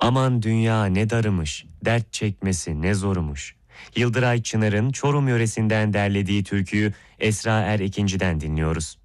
Aman dünya ne darımış, dert çekmesi ne zormuş. Yıldıray Çınar'ın Çorum yöresinden derlediği türküyü Esra Er İkinci'den dinliyoruz.